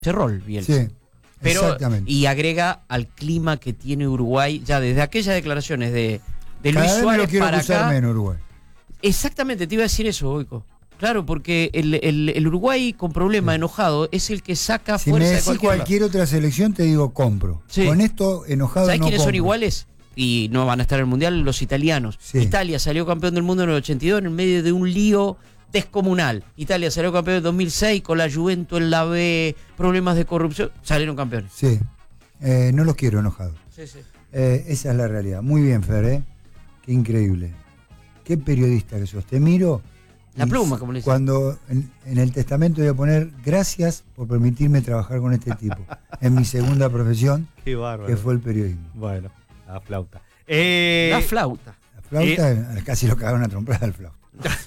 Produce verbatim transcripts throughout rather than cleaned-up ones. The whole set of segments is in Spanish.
ese rol, Bielsa. Sí, Pero, exactamente. y agrega al clima que tiene Uruguay, ya desde aquellas declaraciones de, de Luis Cada vez me Suárez lo quiero para acusar acá. menos Uruguay. Exactamente, te iba a decir eso, Boico. Claro, porque el, el, el Uruguay con problema, Sí. enojado, es el que saca Si me fuerza de decís cualquier, cualquier otra selección, te digo compro. Sí. Con esto, enojado, ¿Sabés no quiénes son compro. iguales? Y no van a estar en el Mundial, los italianos. Sí. Italia salió campeón del mundo en el ochenta y dos en medio de un lío descomunal. Italia salió campeón en dos mil seis con la Juventus en la B, problemas de corrupción, salieron campeones. Sí, eh, no los quiero enojados. Sí, sí. Eh, esa es la realidad. Muy bien, Fer, ¿eh? Qué increíble. Qué periodista que sos. Te miro. La y pluma, como le dicen. Cuando en, en el testamento voy a poner gracias por permitirme trabajar con este tipo en mi segunda profesión, Qué bárbaro. que fue el periodismo. Bueno, la flauta. Eh, La flauta. La flauta, eh, casi lo cagaron a trompada al flauta.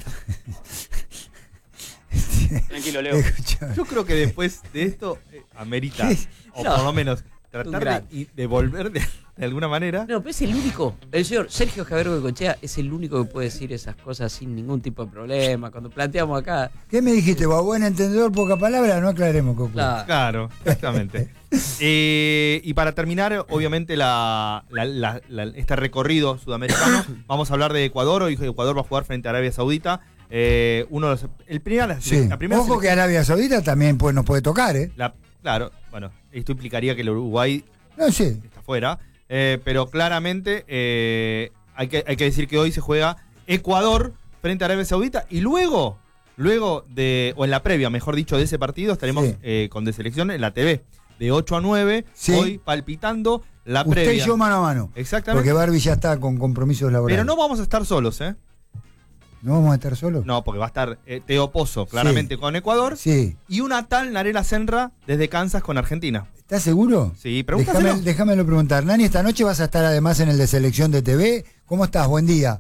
Tranquilo, Leo. Escuchame. Yo creo que después de esto eh, amerita, ¿Qué? o No. por lo menos Un tratar gran. de, y devolver de, de alguna manera. No, pero es el único. El señor Sergio Javier Goicoechea es el único que puede decir esas cosas sin ningún tipo de problema. Cuando planteamos acá. ¿Qué me dijiste? ¿Vos buen entendedor, poca palabra? No aclaremos, Coco. Claro. Claro, exactamente. Eh, y para terminar, obviamente, la, la- la- la- este recorrido sudamericano, vamos a hablar de Ecuador. Hoy Ecuador va a jugar frente a Arabia Saudita. Eh, uno de los, el primer, la, Sí. la primera Ojo que selección- Arabia Saudita también pues, nos puede tocar, ¿eh? la- claro, bueno, esto implicaría que el Uruguay No sé. está fuera, eh, pero claramente eh, hay, que, hay que decir que hoy se juega Ecuador frente a Arabia Saudita y luego, luego de, o en la previa, mejor dicho, de ese partido, estaremos Sí. eh, con de selección en la T V de ocho a nueve, Sí. hoy palpitando la Usted previa. y yo mano a mano. Exactamente. Porque Barbie ya está con compromisos laborales. Pero no vamos a estar solos, ¿eh? ¿No vamos a estar solos? No, porque va a estar eh, Teo Pozo claramente Sí. con Ecuador Sí. y una tal Narela Senra desde Kansas con Argentina. ¿Estás seguro? Sí, pregúntaselo. Déjame, déjamelo preguntar. Nani, esta noche vas a estar además en el de selección de T V. ¿Cómo estás? Buen día.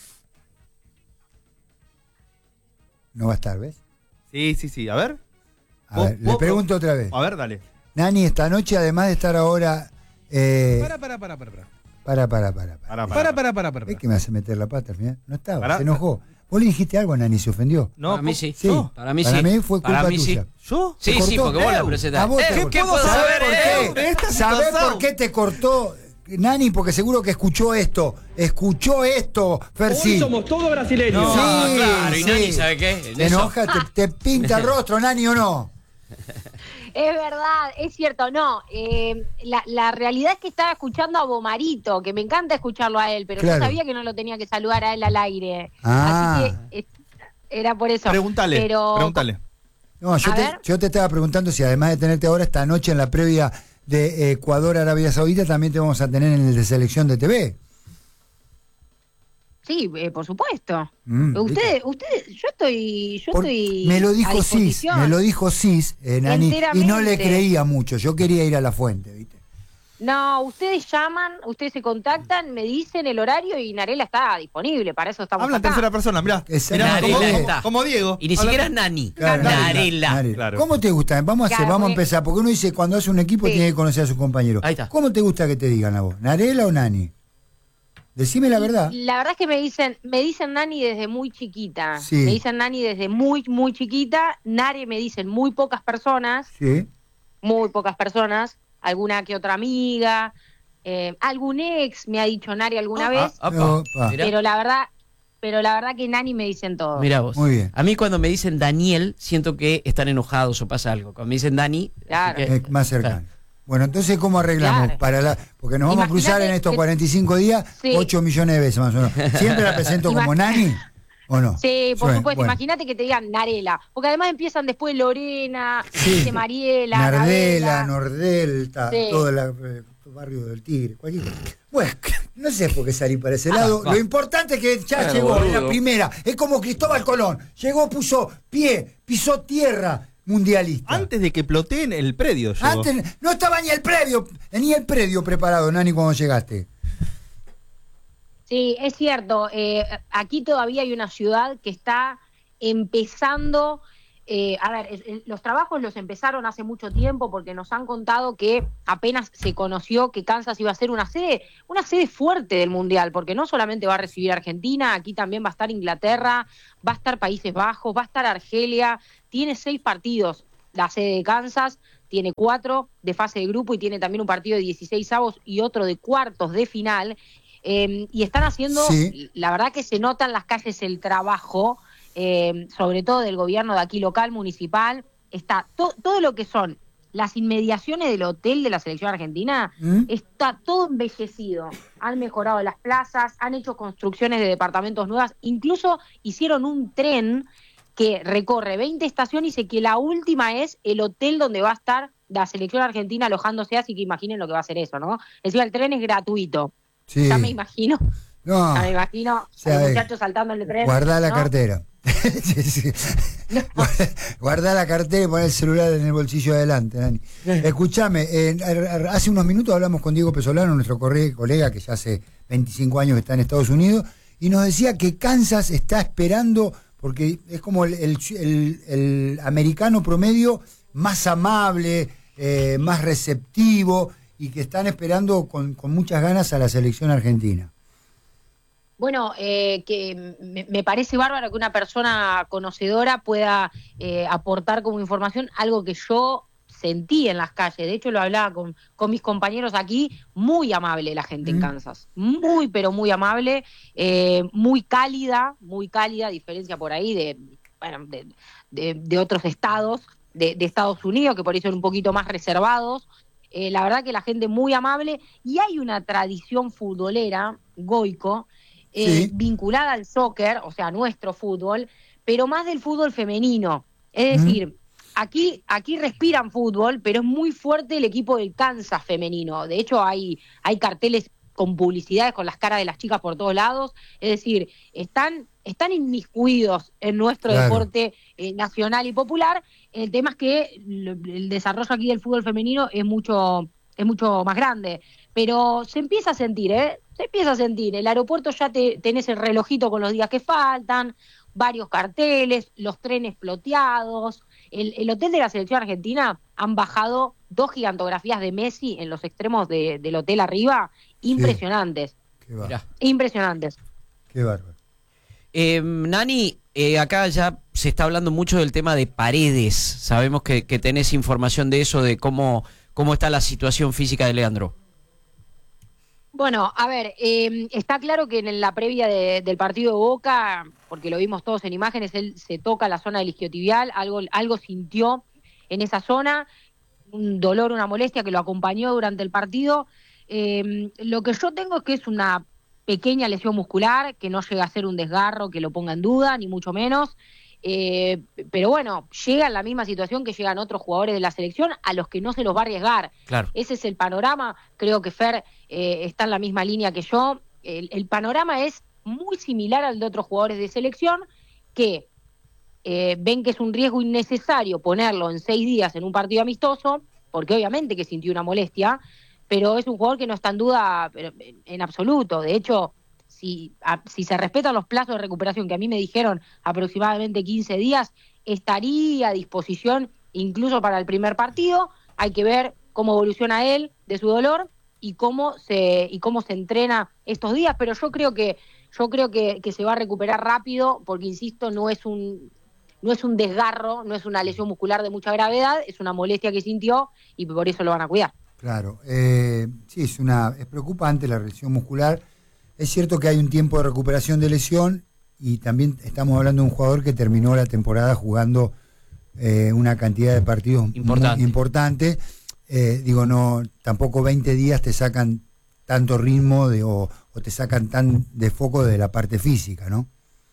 No va a estar, ¿ves? Sí, sí, sí. A ver. A Vos- ver, le vos- pregunto otra vez. A ver, dale. Nani, esta noche, además de estar ahora. Eh, Para, para, para, para. Para, para, para, para. para. Para, para, para, para, para. ¿Ves que me hace meter la pata al final? No estaba, Pará. se enojó. Vos le dijiste algo a Nani, se ofendió. No, Para mí ¿cómo? sí. Sí. ¿Yo? Para mí Para sí. mí fue culpa Para mí tuya. sí. ¿Yo? Sí, ¿Te sí, cortó? porque vos la A presentás. vos Eh, te ¿qué cortó. puedo ¿Sabés saber, por eh? qué? de esta ¿Sabés situación? por qué te cortó, Nani? Porque seguro que escuchó esto. Escuchó esto, Fersi. todos brasileños. No, Sí, claro, y sí. Nani, ¿sabe qué? En ¿Te eso- enoja? ¿Te, te pinta el rostro, Nani, o no? Es verdad, es cierto, no. Eh, la, la realidad es que estaba escuchando a Bomarito, que me encanta escucharlo a él, pero Claro. yo sabía que no lo tenía que saludar a él al aire. Ah. Así que eh, era por eso. Pregúntale, Pero, pregúntale. No, yo A te, ver. yo te estaba preguntando si además de tenerte ahora esta noche en la previa de Ecuador-Arabia Saudita, también te vamos a tener en el de selección de T V. Sí, eh, por supuesto. Mm, Usted, usted, yo estoy, yo Por- estoy me lo a dijo Cis, disposición. me lo dijo Cis, eh, Nani, y no le Enteramente. creía mucho. Yo quería ir a la fuente, ¿viste? No, ustedes llaman, ustedes se contactan, me dicen el horario y Narela está disponible, para eso estamos Habla en acá. tercera persona, mirá. Esa- Mirá, Narela como, está. como Diego. Y ni Habla- siquiera es Nani. Claro, Narela. Narela. Claro. ¿Cómo te gusta? Vamos a hacer, Claro, vamos a porque- empezar, porque uno dice cuando hace un equipo Sí. tiene que conocer a sus compañeros. Ahí está. ¿Cómo te gusta que te digan a vos? ¿Narela o Nani? Decime la verdad. La verdad es que me dicen, me dicen Nani desde muy chiquita. Sí. Me dicen Nani desde muy, muy chiquita. Nare me dicen muy pocas personas, Sí. muy pocas personas. Alguna que otra amiga, eh, algún ex me ha dicho Nari alguna Ah, vez. ah, apa. Opa. Mirá. Pero la verdad, pero la verdad que Nani me dicen todo. Mirá vos. Muy bien. A mí cuando me dicen Daniel, siento que están enojados o pasa algo. Cuando me dicen Dani, Claro. así que- Eh, más cercano. Claro. Bueno, entonces, ¿cómo arreglamos? Claro. para la Porque nos vamos a cruzar Imagínate en estos que- cuarenta y cinco días Sí. ocho millones de veces más o menos. ¿Siempre la presento como Imag- Nani o no? Sí, por Bueno, supuesto. bueno. Imagínate que te digan Narela. Porque además empiezan después Lorena, Sí. dice Mariela, Nardela, Anabela. Nordelta, Sí. todo el eh, barrio del Tigre, cualquier. Bueno, no sé por qué salir para ese Ah, lado. va. Lo importante es que ya Bueno, llegó, boludo. en la primera. Es como Cristóbal Colón. Llegó, puso pie, pisó tierra mundialista. Antes de que ploteen el predio, llegó. Antes no estaba ni el predio, ni el predio preparado, Nani, cuando llegaste. Sí, es cierto. Eh, aquí todavía hay una ciudad que está empezando. Eh, a ver, es- es- los trabajos los empezaron hace mucho tiempo porque nos han contado que apenas se conoció que Kansas iba a ser una sede, una sede fuerte del Mundial, porque no solamente va a recibir Argentina, aquí también va a estar Inglaterra, va a estar Países Bajos, va a estar Argelia, tiene seis partidos la sede de Kansas, tiene cuatro de fase de grupo y tiene también un partido de dieciséis avos y otro de cuartos de final. Eh, y están haciendo, sí. la verdad que se nota en las calles el trabajo, eh, sobre todo del gobierno de aquí local, municipal. Está to, todo lo que son las inmediaciones del hotel de la selección argentina, ¿Mm? Está todo embellecido. Han mejorado las plazas, han hecho construcciones de departamentos nuevas, incluso hicieron un tren que recorre veinte estaciones y que la última es el hotel donde va a estar la selección argentina alojándose, así que imaginen lo que va a ser eso, ¿no? Es decir, el tren es gratuito. Sí. Ya me imagino. No. Ya me imagino a sea, los muchachos saltando en el tren. Guardá la ¿no? cartera. sí, sí. No. Guardá la cartera y poné el celular en el bolsillo de adelante, Dani. Escuchame, eh, hace unos minutos hablamos con Diego Pesolano, nuestro colega que ya hace veinticinco años que está en Estados Unidos, y nos decía que Kansas está esperando, porque es como el, el, el, el americano promedio más amable, eh, más receptivo, y que están esperando con, con muchas ganas a la selección argentina. Bueno, eh, que me, me parece bárbaro que una persona conocedora pueda eh, aportar como información algo que yo sentí en las calles. De hecho, lo hablaba con, con mis compañeros aquí. Muy amable la gente mm. en Kansas. Muy, pero muy amable. Eh, muy cálida, muy cálida, a diferencia por ahí de, bueno, de, de, de otros estados de, de Estados Unidos, que por eso son un poquito más reservados. Eh, la verdad que la gente muy amable. Y hay una tradición futbolera, Goico, Eh, sí. vinculada al soccer, o sea, nuestro fútbol, pero más del fútbol femenino. Es decir, mm. aquí, aquí respiran fútbol, pero es muy fuerte el equipo del Kansas femenino. De hecho, hay, hay carteles con publicidades con las caras de las chicas por todos lados. Es decir, están, están inmiscuidos en nuestro claro. deporte eh, nacional y popular. El tema es que el desarrollo aquí del fútbol femenino es mucho, es mucho más grande. Pero se empieza a sentir, ¿eh? Se empieza a sentir. El aeropuerto ya te, tenés el relojito con los días que faltan, varios carteles, los trenes ploteados. El, el hotel de la selección argentina han bajado dos gigantografías de Messi en los extremos de, del hotel arriba. Impresionantes. Sí. Qué bárbaro. Impresionantes. Qué bárbaro. Eh, Nani, eh, acá ya se está hablando mucho del tema de Paredes. Sabemos que, que tenés información de eso, de cómo, cómo está la situación física de Leandro. Bueno, a ver, eh, está claro que en la previa de, del partido de Boca, porque lo vimos todos en imágenes, él se toca la zona del isquiotibial, algo, algo sintió en esa zona, un dolor, una molestia que lo acompañó durante el partido. Eh, lo que yo tengo es que es una pequeña lesión muscular, que no llega a ser un desgarro que lo ponga en duda, ni mucho menos. Eh, pero bueno, llega en la misma situación que llegan otros jugadores de la selección a los que no se los va a arriesgar. Claro. Ese es el panorama. Creo que Fer eh, está en la misma línea que yo. El, el panorama es muy similar al de otros jugadores de selección que eh, ven que es un riesgo innecesario ponerlo en seis días en un partido amistoso, porque obviamente que sintió una molestia, pero es un jugador que no está en duda en, en absoluto. De hecho, Si, a, si se respetan los plazos de recuperación, que a mí me dijeron aproximadamente quince días, estaría a disposición incluso para el primer partido. Hay que ver cómo evoluciona él de su dolor y cómo se y cómo se entrena estos días, pero yo creo que yo creo que, que se va a recuperar rápido, porque insisto, no es un no es un desgarro, no es una lesión muscular de mucha gravedad, es una molestia que sintió y por eso lo van a cuidar. Claro, eh, sí, es una es preocupante la lesión muscular. Es cierto que hay un tiempo de recuperación de lesión y también estamos hablando de un jugador que terminó la temporada jugando eh, una cantidad de partidos importante. muy importante. Eh, digo, no, tampoco veinte días te sacan tanto ritmo de, o, o te sacan tan de foco de la parte física, ¿no?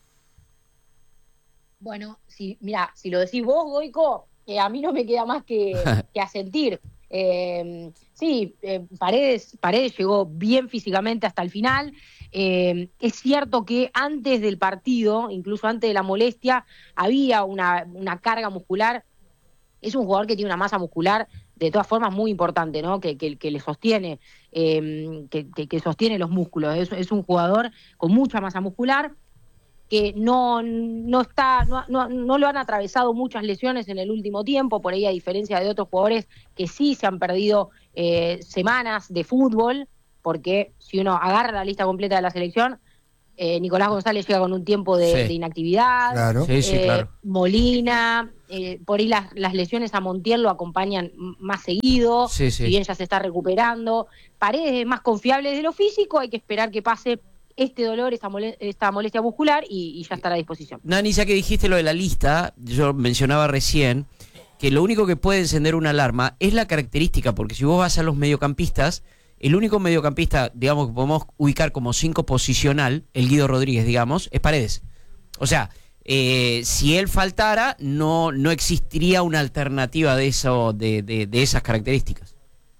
Bueno, si, mira, si lo decís vos, Goico, eh, a mí no me queda más que, que asentir. Eh, sí, eh, Paredes, Paredes llegó bien físicamente hasta el final. Eh, es cierto que antes del partido, incluso antes de la molestia, había una, una carga muscular. Es un jugador que tiene una masa muscular de todas formas muy importante, ¿no? Que, que, que le sostiene, eh, que, que, que sostiene los músculos. Es, es un jugador con mucha masa muscular, que no, no está, no, no, no lo han atravesado muchas lesiones en el último tiempo, por ahí a diferencia de otros jugadores que sí se han perdido eh, semanas de fútbol, porque si uno agarra la lista completa de la selección, eh, Nicolás González llega con un tiempo de, Sí. de inactividad, Claro. Sí, sí, eh, claro. Molina, eh, por ahí las, las lesiones a Montiel lo acompañan m- más seguido, Sí, sí. si bien ya se está recuperando. Paredes es más confiable de lo físico, hay que esperar que pase este dolor, esta, mole- esta molestia muscular y, y ya estará a disposición. Nani, ya que dijiste lo de la lista, yo mencionaba recién que lo único que puede encender una alarma es la característica, porque si vos vas a los mediocampistas, el único mediocampista, digamos, que podemos ubicar como cinco posicional, el Guido Rodríguez, digamos, es Paredes. O sea, eh, si él faltara, no, no existiría una alternativa de eso, de, de, de esas características.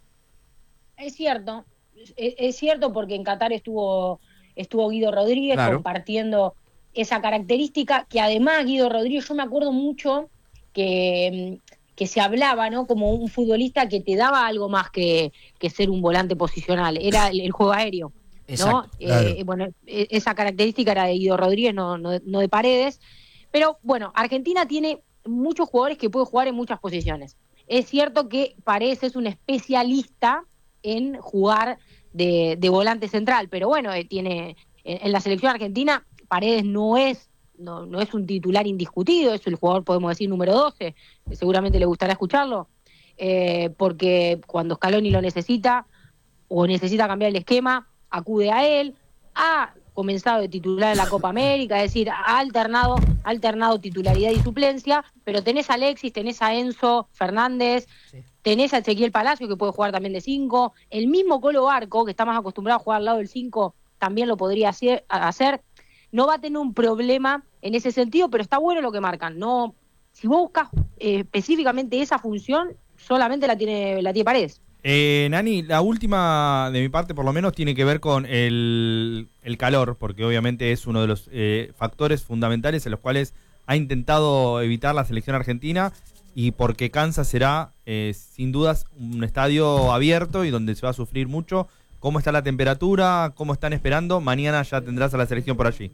Es cierto, es, es cierto porque en Qatar estuvo, estuvo Guido Rodríguez Claro. compartiendo esa característica, que además Guido Rodríguez, yo me acuerdo mucho que, que se hablaba, ¿no? Como un futbolista que te daba algo más que, que ser un volante posicional, era el, el juego aéreo, ¿no? Exacto, claro. Eh, bueno, e- esa característica era de Guido Rodríguez, no, no, no de Paredes, pero bueno, Argentina tiene muchos jugadores que pueden jugar en muchas posiciones. Es cierto que Paredes es un especialista en jugar de, de volante central, pero bueno, eh, tiene en, en la selección argentina Paredes no es no, no es un titular indiscutido, es el jugador, podemos decir, número doce, que seguramente le gustará escucharlo, eh, porque cuando Scaloni lo necesita o necesita cambiar el esquema, acude a él, ha comenzado de titular en la Copa América, es decir, ha alternado, ha alternado titularidad y suplencia, pero tenés a Alexis, tenés a Enzo Fernández, Sí. tenés a Ezequiel Palacio, que puede jugar también de cinco, el mismo Colo Barco, que está más acostumbrado a jugar al lado del cinco, también lo podría hacer, hacer. No va a tener un problema en ese sentido, pero está bueno lo que marcan. No, si vos buscas eh, específicamente esa función, solamente la tiene, la tiene Paredes. Eh, Nani, la última de mi parte por lo menos tiene que ver con el, el calor, porque obviamente es uno de los eh, factores fundamentales en los cuales ha intentado evitar la selección argentina, y porque Kansas será eh, sin dudas un estadio abierto y donde se va a sufrir mucho. ¿Cómo está la temperatura? ¿Cómo están esperando? Mañana ya tendrás a la selección por allí.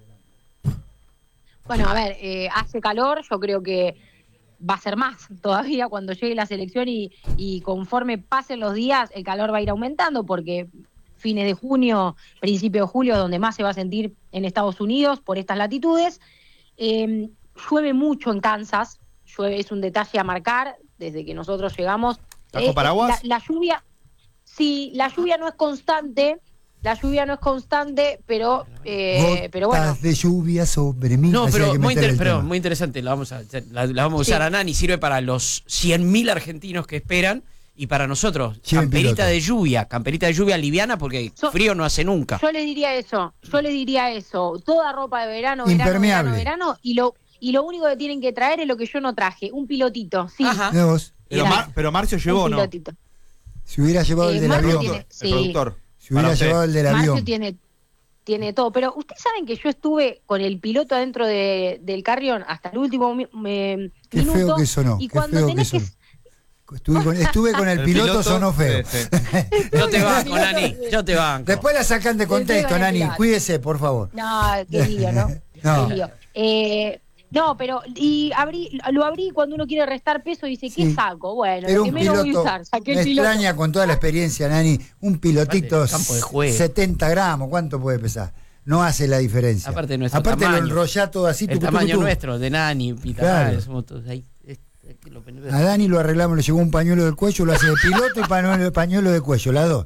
Bueno, a ver, eh, hace calor, yo creo que va a ser más todavía cuando llegue la selección y, y conforme pasen los días el calor va a ir aumentando porque fines de junio, principio de julio, donde más se va a sentir en Estados Unidos por estas latitudes. Eh, llueve mucho en Kansas, llueve, es un detalle a marcar desde que nosotros llegamos. ¿Estás con paraguas? La, la lluvia, sí, la lluvia no es constante, la lluvia no es constante, pero, eh, pero bueno. Gotas de lluvia sobre mí. No, Así hay pero que muy, meter inter- el pero tema. muy interesante, la vamos a, la, la vamos a usar Sí. a Nani, sirve para los cien mil argentinos que esperan y para nosotros, Lleven camperita piloto. de lluvia, camperita de lluvia liviana porque So- frío no hace nunca. Yo les diría eso, yo les diría eso, toda ropa de verano, verano, Impermeable. verano, verano, y lo, y lo único que tienen que traer es lo que yo no traje, un pilotito, sí. Ajá. Mirá vos, Pero, Mirá. Mar- pero Marcio un llegó, ¿no? El pilotito. si hubiera llevado Eh, el del Marco avión, tiene- productor. sí. El productor. si hubiera Para usted. llevado el del Marcio avión. tiene, tiene todo, pero ustedes saben que yo estuve con el piloto adentro de, del Carrión hasta el último mi- me- Qué minuto. feo que sonó, y qué cuando feo que tenés que, sonó. Estuve con, estuve con el, piloto, sonó feo. Sí, sí. Yo te banco, Nani, yo te banco. Después la sacan de contexto, con el Nani. piloto. Cuídese, por favor. No, qué lío, ¿no? No. Qué lío. Eh, no, pero y abrí, lo abrí cuando uno quiere restar peso y dice, ¿qué Sí. saco? Bueno, Era lo que un menos voy a piloto, usar, saqué me el piloto. extraña con toda la experiencia, Nani, un pilotito Aparte, campo de juego. setenta gramos, ¿cuánto puede pesar? No hace la diferencia. Aparte de nuestro Aparte tamaño. lo enrollá todo así. El tucu, tucu, tamaño tucu. nuestro, de Nani, Pita, Claro. somos todos ahí. Es- es que lo- A Dani lo arreglamos, le llevó un pañuelo del cuello, lo hace de piloto y pañuelo, pañuelo de cuello, las dos.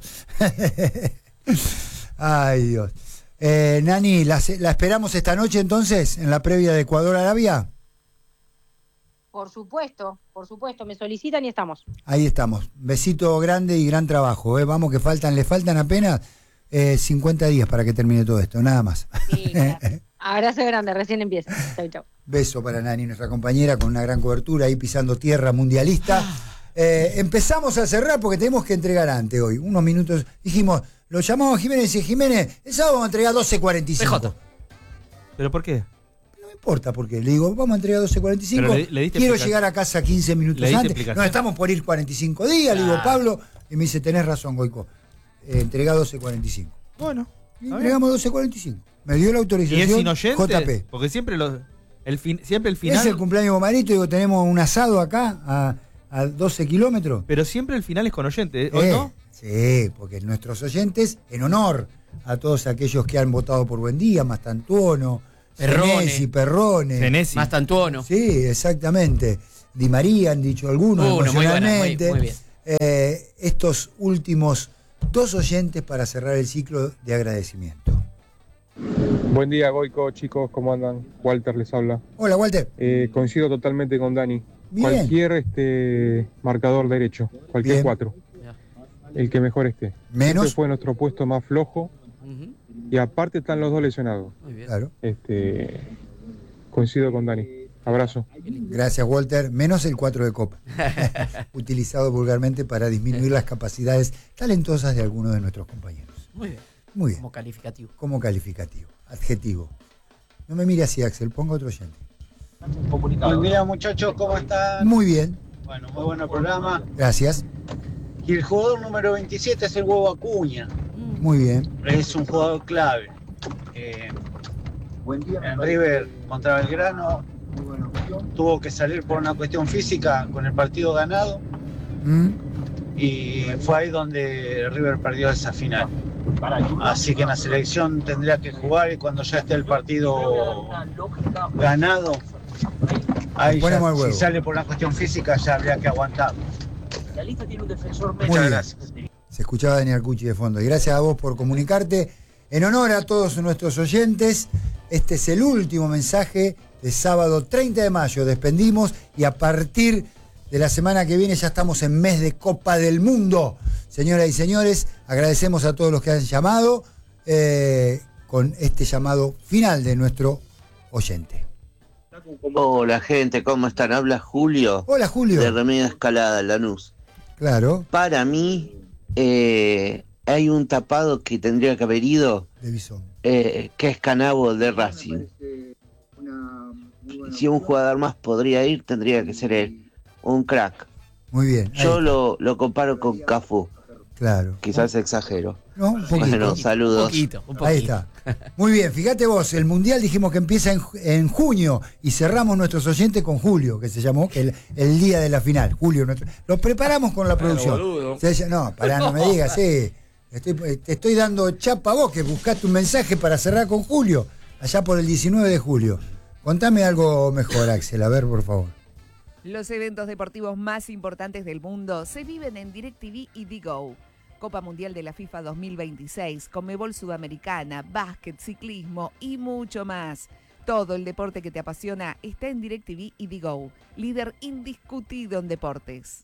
Ay, Dios. Eh, Nani, ¿la, ¿la esperamos esta noche entonces en la previa de Ecuador-Arabia? Por supuesto, por supuesto, me solicitan y estamos. Ahí estamos. Besito grande y gran trabajo. ¿eh? Vamos que faltan, le faltan apenas eh, cincuenta días para que termine todo esto, nada más. Sí, claro. Abrazo grande, recién empieza. Chau, chau. Beso para Nani, nuestra compañera, con una gran cobertura ahí pisando tierra mundialista. Eh, empezamos a cerrar porque tenemos que entregar antes hoy, unos minutos. Dijimos, lo llamamos a Jiménez y dice, Jiménez, el sábado vamos a entregar doce cuarenta y P cinco. J. ¿Pero por qué? No me importa porque le digo, vamos a entregar doce cuarenta y cinco. Pero le- le diste Quiero explica- llegar a casa quince minutos ¿Le diste antes. explicación? Nos estamos por ir cuarenta y cinco días, le digo, Ah. Pablo, y me dice, tenés razón, Goico. Eh, entrega doce cuarenta y cinco. Bueno. Y está entregamos doce cuarenta y cinco. Me dio la ¿Y autorización es inocente? J P. Porque siempre los, el fin, siempre el final. Es el cumpleaños de Bomarito, digo, tenemos un asado acá a, a doce kilómetros. Pero siempre el final es con oyente, ¿eh? ¿Hoy Eh, no? Sí, porque nuestros oyentes, en honor a todos aquellos que han votado por Buendía, Mastantuono, Perrone. Senesi, Perrone. Senesi. Mastantuono. Sí, exactamente. Di María han dicho algunos Uno, muy buena, muy, emocionalmente. muy bien. Eh, estos últimos dos oyentes para cerrar el ciclo de agradecimiento. Buen día, Goico, chicos, ¿cómo andan? Walter les habla. Hola, Walter. Eh, coincido totalmente con Dani. Bien. Cualquier este marcador derecho, cualquier Bien. cuatro, el que mejor esté. Menos. Este fue nuestro puesto más flojo Ujú. y aparte están los dos lesionados. Muy bien. Claro. Este, coincido con Dani. Abrazo. Gracias, Walter. Menos el cuatro de copa, utilizado vulgarmente para disminuir las capacidades talentosas de algunos de nuestros compañeros. Muy bien. Muy bien. Como calificativo. Como calificativo, adjetivo. No me mire así, Axel, ponga otro oyente. Buen día, muchachos, ¿cómo están? Muy bien, Bueno, muy bueno programa. gracias. Y el jugador número veintisiete es el Huevo Acuña. Muy bien. Es un jugador clave. Eh, en River contra Belgrano tuvo que salir por una cuestión física con el partido ganado ¿Mm? y fue ahí donde River perdió esa final. Así que en la selección tendría que jugar y cuando ya esté el partido ganado, ahí Ponemos ya, el huevo. si sale por una cuestión física ya habría que aguantar. Muy Muchas bien. gracias. Se escuchaba Daniel Cucci de fondo. Y gracias a vos por comunicarte. En honor a todos nuestros oyentes, este es el último mensaje de sábado treinta de mayo. Despedimos y a partir de la semana que viene ya estamos en mes de Copa del Mundo. Señoras y señores, agradecemos a todos los que han llamado eh, con este llamado final de nuestro oyente. Hola gente, ¿cómo están? Habla Julio Hola, Julio. de Remedio Escalada, Lanús. Claro, Para mí eh, hay un tapado que tendría que haber ido, de Bison. eh, que es Canabo de Racing. Si un jugador más podría ir, tendría que ser él, un crack. Muy bien. ahí Yo está. lo, lo comparo con Cafú, Claro. quizás exagero. ¿No? Un poquito. Bueno, saludos. Un poquito, un poquito. Ahí está. Muy bien, fíjate vos, el Mundial dijimos que empieza en, ju- en junio y cerramos nuestros oyentes con julio, que se llamó el, el día de la final. Julio, nuestro, lo preparamos con la producción. Se llama- no, pará, no me digas, sí. Estoy, te estoy dando chapa a vos, que buscaste un mensaje para cerrar con Julio, allá por el diecinueve de julio. Contame algo mejor, Axel, a ver, por favor. Los eventos deportivos más importantes del mundo se viven en DirecTV y Digo. Copa Mundial de la FIFA dos mil veintiséis, Conmebol Sudamericana, básquet, ciclismo y mucho más. Todo el deporte que te apasiona está en DirecTV y Digo, líder indiscutido en deportes.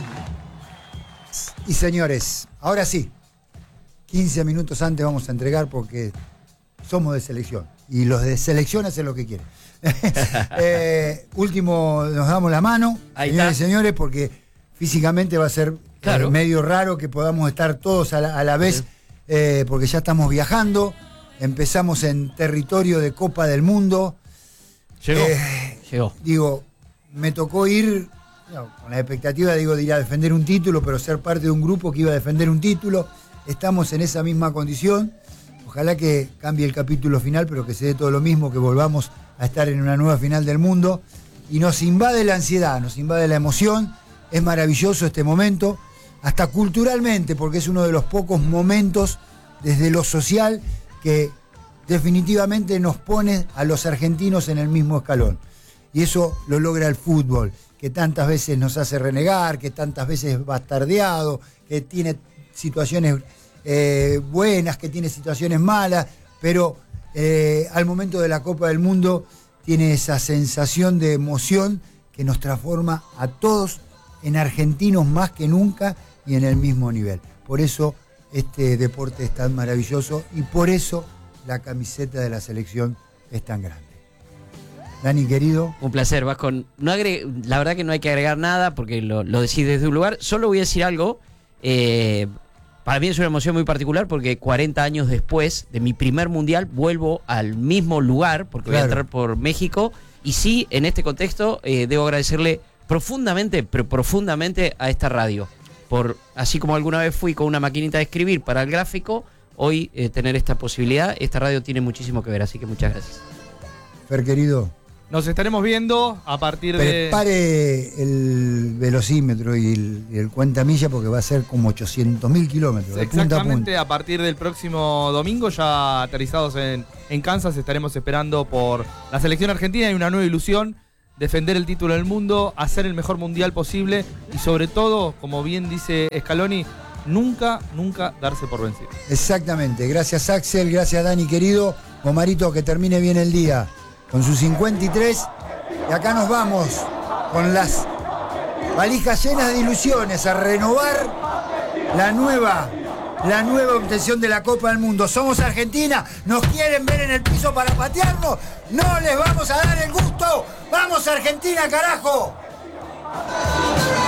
Y señores, ahora sí, quince minutos antes vamos a entregar porque somos de selección y los de selección hacen lo que quieren. eh, último, nos damos la mano, Ahí señores está. y señores, porque físicamente va a ser Claro. eh, medio raro que podamos estar todos a la, a la vez, eh, porque ya estamos viajando, empezamos en territorio de Copa del Mundo. Llegó. Eh, Llegó. Digo, me tocó ir no, con la expectativa, digo, de ir a defender un título, pero ser parte de un grupo que iba a defender un título. Estamos en esa misma condición. Ojalá que cambie el capítulo final, pero que se dé todo lo mismo, que volvamos a estar en una nueva final del mundo. Y nos invade la ansiedad, nos invade la emoción. Es maravilloso este momento, hasta culturalmente, porque es uno de los pocos momentos desde lo social que definitivamente nos pone a los argentinos en el mismo escalón. Y eso lo logra el fútbol, que tantas veces nos hace renegar, que tantas veces es bastardeado, que tiene situaciones eh, buenas, que tiene situaciones malas, pero eh, al momento de la Copa del Mundo tiene esa sensación de emoción que nos transforma a todos en argentinos más que nunca y en el mismo nivel. Por eso este deporte es tan maravilloso y por eso la camiseta de la selección es tan grande. Dani, querido. Un placer, Vasco. No agre- la verdad que no hay que agregar nada porque lo, lo decís desde un lugar. Solo voy a decir algo. Eh, para mí es una emoción muy particular porque cuarenta años después de mi primer mundial vuelvo al mismo lugar porque voy a Claro. entrar por México. Y sí, en este contexto, eh, debo agradecerle profundamente, pero profundamente a esta radio. Por, así como alguna vez fui con una maquinita de escribir para el gráfico, hoy eh, tener esta posibilidad, esta radio tiene muchísimo que ver, así que muchas gracias. Fer, querido. Nos estaremos viendo a partir de... Prepare el velocímetro y el, y el cuentamilla porque va a ser como ochocientos mil kilómetros. De punta a, Exactamente, punta. a partir del próximo domingo, ya aterrizados en, en Kansas, estaremos esperando por la selección argentina y una nueva ilusión, defender el título del mundo, hacer el mejor mundial posible y sobre todo, como bien dice Scaloni, nunca, nunca darse por vencido. Exactamente, gracias Axel, gracias Dani querido. Omarito, que termine bien el día con sus cincuenta y tres. Y acá nos vamos con las valijas llenas de ilusiones a renovar la nueva, la nueva obtención de la Copa del Mundo. Somos Argentina, nos quieren ver en el piso para patearnos, no les vamos a dar el gusto. ¡Vamos Argentina, carajo!